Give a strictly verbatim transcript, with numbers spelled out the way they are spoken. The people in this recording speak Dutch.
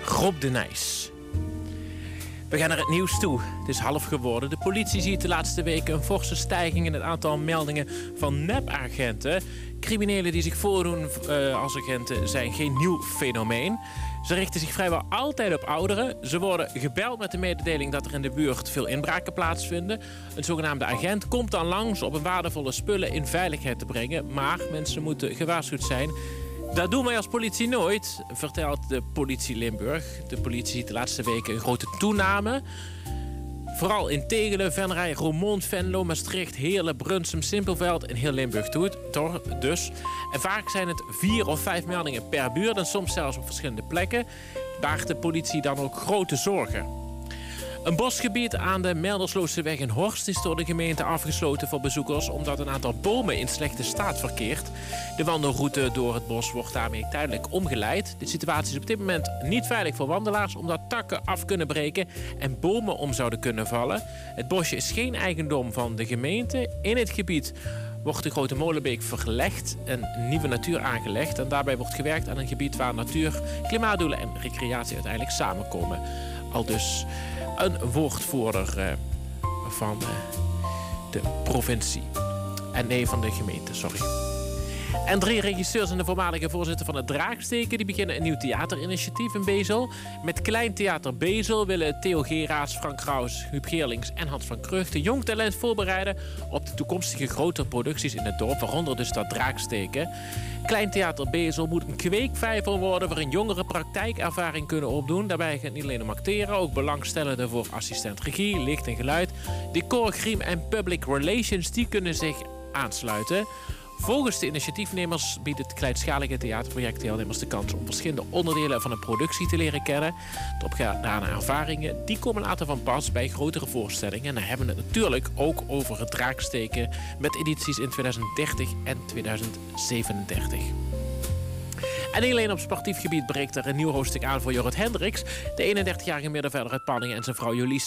Rob de Nijs. We gaan naar het nieuws toe. Het is half geworden. De politie ziet de laatste weken een forse stijging in het aantal meldingen van nepagenten. Criminelen die zich voordoen uh, als agenten zijn geen nieuw fenomeen. Ze richten zich vrijwel altijd op ouderen. Ze worden gebeld met de mededeling dat er in de buurt veel inbraken plaatsvinden. Een zogenaamde agent komt dan langs om waardevolle spullen in veiligheid te brengen. Maar mensen moeten gewaarschuwd zijn. Dat doen wij als politie nooit, vertelt de politie Limburg. De politie ziet de laatste weken een grote toename. Vooral in Tegelen, Venray, Roermond, Venlo, Maastricht, Heerlen, Brunsum, Simpelveld en heel Limburg toe, dus. En vaak zijn het vier of vijf meldingen per buurt en soms zelfs op verschillende plekken. Baart de politie dan ook grote zorgen. Een bosgebied aan de Melderslooseweg in Horst is door de gemeente afgesloten voor bezoekers omdat een aantal bomen in slechte staat verkeert. De wandelroute door het bos wordt daarmee tijdelijk omgeleid. De situatie is op dit moment niet veilig voor wandelaars omdat takken af kunnen breken en bomen om zouden kunnen vallen. Het bosje is geen eigendom van de gemeente. In het gebied wordt de Grote Molenbeek verlegd en nieuwe natuur aangelegd. En daarbij wordt gewerkt aan een gebied waar natuur, klimaatdoelen en recreatie uiteindelijk samenkomen. Aldus een woordvoerder uh, van uh, de provincie. En nee, van de gemeente, sorry. En drie regisseurs en de voormalige voorzitter van het Draagsteken die beginnen een nieuw theaterinitiatief in Bezel. Met Klein Theater Bezel willen Theo Geraas, Frank Kraus, Huub Geerlings en Hans van Kruchten jong talent voorbereiden op de toekomstige grotere producties in het dorp, waaronder dus dat Draagsteken. Klein Theater Bezel moet een kweekvijver worden waarin jongeren praktijkervaring kunnen opdoen. Daarbij gaat het niet alleen om acteren, ook belangstellenden voor assistent regie, licht en geluid, decor, griem en public relations, die kunnen zich aansluiten. Volgens de initiatiefnemers biedt het kleinschalige theaterproject deelnemers de kans om verschillende onderdelen van een productie te leren kennen. De opgedane ervaringen die komen later van pas bij grotere voorstellingen. En dan hebben we het natuurlijk ook over het Draagsteken met edities in tweeduizend dertig en tweeduizend zevenendertig. En niet alleen op sportief gebied breekt er een nieuw hoofdstuk aan voor Jorrit Hendricks. De eenendertigjarige middenvelder uit Panningen en zijn vrouw Jolie